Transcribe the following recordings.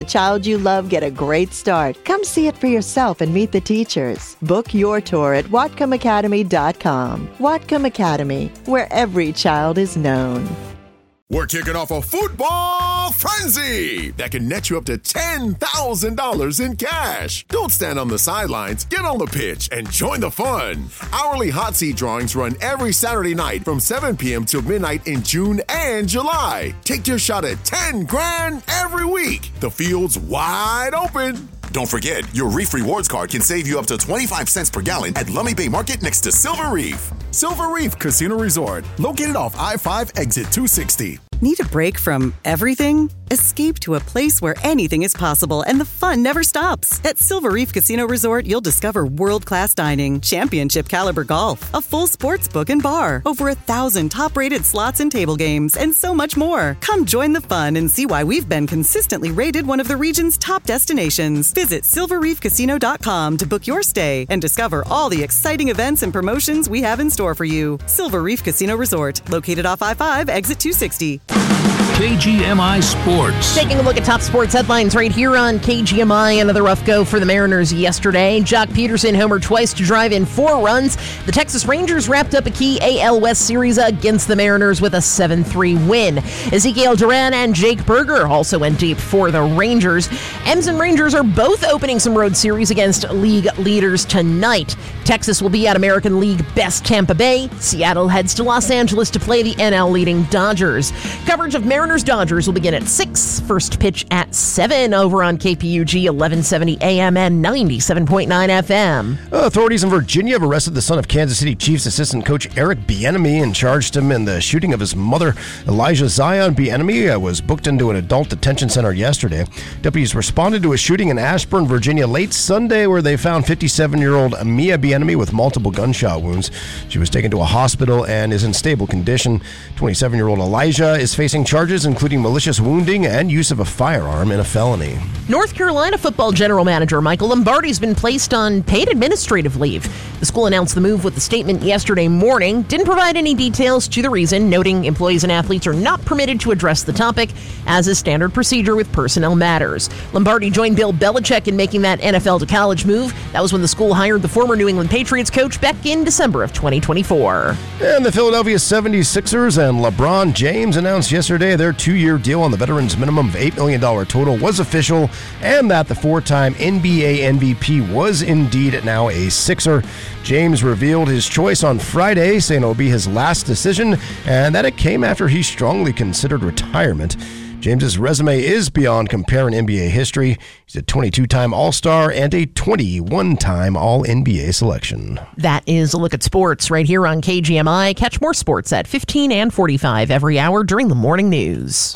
child you love get a great start. Come see it for yourself and meet the teachers. Book your tour at WhatcomAcademy.com. Whatcom Academy, where every child is known. We're kicking off a football frenzy that can net you up to $10,000 in cash. Don't stand on the sidelines. Get on the pitch and join the fun. Hourly hot seat drawings run every Saturday night from 7 p.m. till midnight in June and July. Take your shot at $10,000 every week. The field's wide open. Don't forget, your Reef Rewards card can save you up to 25 cents per gallon at Lummi Bay Market next to Silver Reef. Silver Reef Casino Resort, located off I-5 exit 260. Need a break from everything? Escape to a place where anything is possible and the fun never stops. At Silver Reef Casino Resort, you'll discover world-class dining, championship caliber golf, a full sports book and bar, over 1,000 top-rated slots and table games, and so much more. Come join the fun and see why we've been consistently rated one of the region's top destinations. Visit silverreefcasino.com to book your stay and discover all the exciting events and promotions we have in store for you. Silver Reef Casino Resort, located off I-5, exit 260. KGMI Sports. Taking a look at top sports headlines right here on KGMI. Another rough go for the Mariners yesterday. Jock Peterson homered twice to drive in 4 runs. The Texas Rangers wrapped up a key AL West series against the Mariners with a 7-3 win. Ezekiel Duran and Jake Berger also went deep for the Rangers. M's and Rangers are both opening some road series against league leaders tonight. Texas will be at American League best Tampa Bay. Seattle heads to Los Angeles to play the NL leading Dodgers. Coverage of Mariners-Dodgers will begin at 6. First pitch at 7 over on KPUG 1170 AM and 97.9 FM. Authorities in Virginia have arrested the son of Kansas City Chiefs assistant coach Eric Bieniemy and charged him in the shooting of his mother, Elijah Zion. Bieniemy was booked into an adult detention center yesterday. Deputies responded to a shooting in Ashburn, Virginia late Sunday where they found 57-year-old Mia Bieniemy with multiple gunshot wounds. She was taken to a hospital and is in stable condition. 27-year-old Elijah is facing charges including malicious wounding and use of a firearm in a felony. North Carolina football general manager Michael Lombardi's been placed on paid administrative leave. The school announced the move with a statement yesterday morning, didn't provide any details to the reason, noting employees and athletes are not permitted to address the topic, as is standard procedure with personnel matters. Lombardi joined Bill Belichick in making that NFL to college move. That was when the school hired the former New England Patriots coach back in December of 2024. And the Philadelphia 76ers and LeBron James announced yesterday their 2-year deal on the veterans minimum of $8 million total was official, and that the 4-time NBA MVP was indeed now a Sixer. James revealed his choice on Friday, saying it will be his last decision, and that it came after he strongly considered retirement. James's resume is beyond compare in NBA history. He's a 22-time All-Star and a 21-time All-NBA selection. That is a look at sports right here on KGMI. Catch more sports at 15 and 45 every hour during the morning news.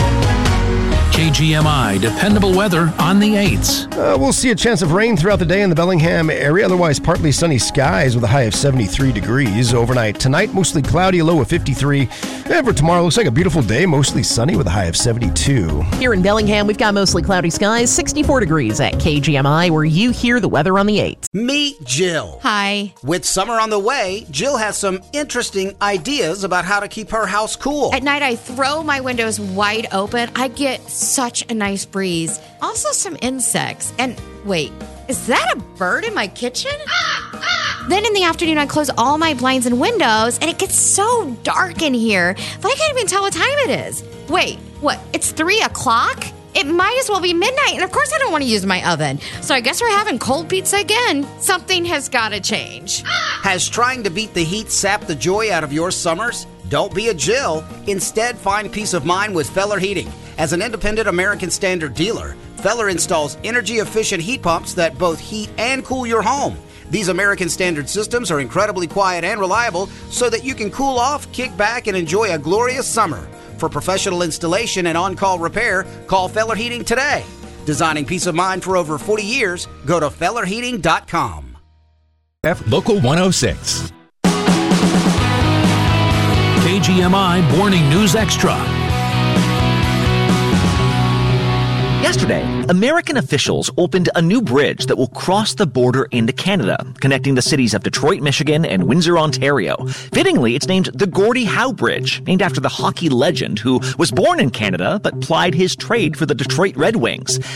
KGMI dependable weather on the 8s. We'll see a chance of rain throughout the day in the Bellingham area. Otherwise, partly sunny skies with a high of 73 degrees. Overnight tonight, mostly cloudy, a low of 53. And for tomorrow, looks like a beautiful day, mostly sunny with a high of 72. Here in Bellingham, we've got mostly cloudy skies, 64 degrees at KGMI, where you hear the weather on the 8s. Meet Jill. Hi. With summer on the way, Jill has some interesting ideas about how to keep her house cool. At night, I throw my windows wide open. I get such a nice breeze. Also some insects. And wait, is that a bird in my kitchen? Then in the afternoon, I close all my blinds and windows, and it gets so dark in here that I can't even tell what time it is. Wait, what? It's 3 o'clock? It might as well be midnight, and of course I don't want to use my oven. So I guess we're having cold pizza again. Something has got to change. Has trying to beat the heat sapped the joy out of your summers? Don't be a Jill. Instead, find peace of mind with Feller Heating. As an independent American Standard dealer, Feller installs energy-efficient heat pumps that both heat and cool your home. These American Standard systems are incredibly quiet and reliable so that you can cool off, kick back, and enjoy a glorious summer. For professional installation and on-call repair, call Feller Heating today. Designing peace of mind for over 40 years, go to fellerheating.com. Local 106. KGMI Morning News Extra. Yesterday, American officials opened a new bridge that will cross the border into Canada, connecting the cities of Detroit, Michigan, and Windsor, Ontario. Fittingly, it's named the Gordie Howe Bridge, named after the hockey legend who was born in Canada but plied his trade for the Detroit Red Wings.